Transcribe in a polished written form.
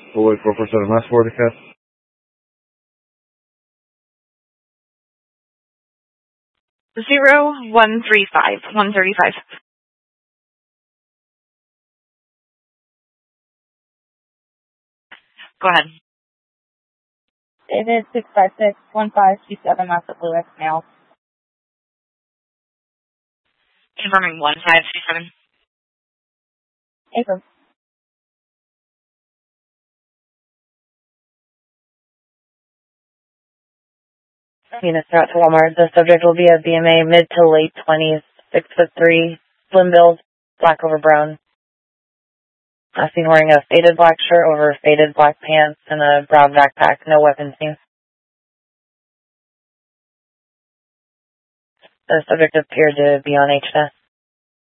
Hawaii 447, last 4 to cat. 135. Go ahead. David 656-1527, Master Lewis, male. Confirming 1527. April. Venus throughout to Walmart. The subject will be a BMA mid to late 20s, 6'3", slim build, black over brown. Seen wearing a faded black shirt over faded black pants and a brown backpack. No weapons seen. The subject appeared to be on HNS.